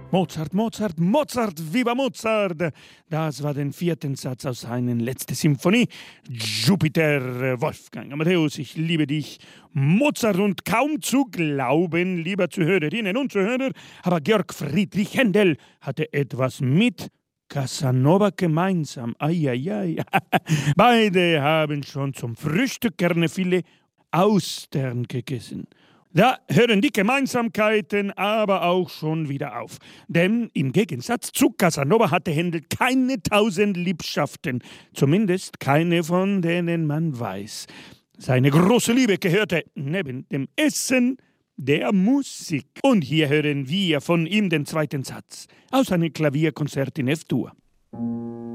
Mozart, Mozart, Mozart, viva Mozart! Das war der 4. Satz aus seiner letzten Symphonie. Jupiter, Wolfgang Amadeus, ich liebe dich. Mozart, und kaum zu glauben, liebe Zuhörerinnen und Zuhörer, aber Georg Friedrich Händel hatte etwas mit Casanova gemeinsam. Eieiei. Beide haben schon zum Frühstück gerne viele Austern gegessen. Da hören die Gemeinsamkeiten aber auch schon wieder auf. Denn im Gegensatz zu Casanova hatte Händel keine 1000 Liebschaften. Zumindest keine, von denen man weiß. Seine große Liebe gehörte neben dem Essen der Musik. Und hier hören wir von ihm den 2. Satz aus einem Klavierkonzert in F-Dur.